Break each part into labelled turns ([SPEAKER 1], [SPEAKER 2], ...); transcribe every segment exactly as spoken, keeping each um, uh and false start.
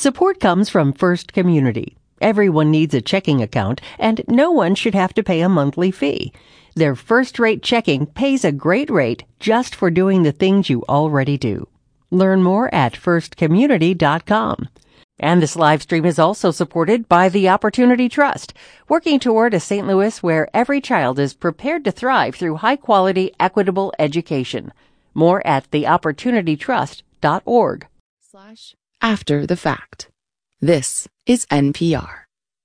[SPEAKER 1] Support comes from First Community. Everyone needs a checking account, and no one should have to pay a monthly fee. Their first-rate checking pays a great rate just for doing the things you already do. Learn more at first community dot com. And this live stream is also supported by the Opportunity Trust, working toward a Saint Louis where every child is prepared to thrive through high-quality, equitable education. More at the opportunity trust dot org.
[SPEAKER 2] Slash after the fact. This is N P R.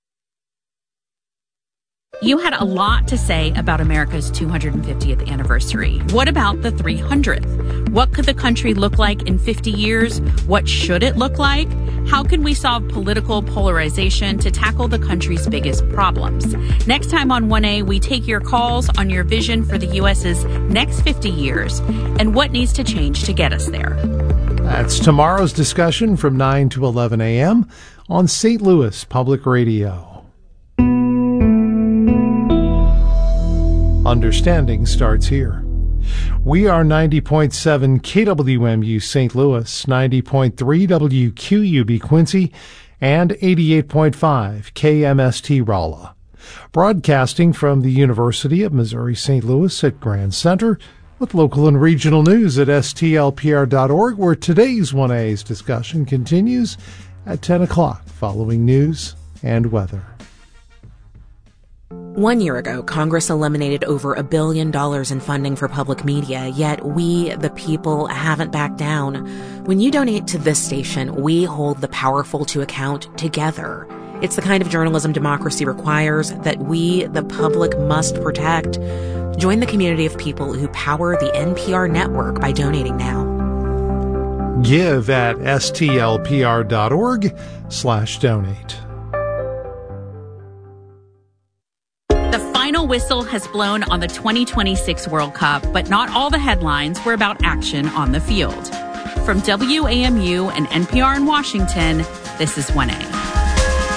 [SPEAKER 3] You had a lot to say about America's two hundred fiftieth anniversary. What about the three hundredth? What could the country look like in fifty years? What should it look like? How can we solve political polarization to tackle the country's biggest problems? Next time on one A, we take your calls on your vision for the U S's next fifty years and what needs to change to get us there.
[SPEAKER 4] That's tomorrow's discussion from nine to eleven a.m. on Saint Louis Public Radio. Understanding starts here. We are ninety point seven K W M U Saint Louis, ninety point three W Q U B Quincy, and eighty-eight point five K M S T Rolla. Broadcasting from the University of Missouri Saint Louis at Grand Center, with local and regional news at S T L P R dot org, where today's one A's discussion continues at ten o'clock, following news and weather.
[SPEAKER 5] One year ago, Congress eliminated over a billion dollars in funding for public media, yet we, the people, haven't backed down. When you donate to this station, we hold the powerful to account together. It's the kind of journalism democracy requires that we, the public, must protect. Join the community of people who power the N P R network by donating now.
[SPEAKER 4] Give at S T L P R dot org slash donate.
[SPEAKER 3] The final whistle has blown on the twenty twenty-six World Cup, but not all the headlines were about action on the field. From W A M U and N P R in Washington, this is one A.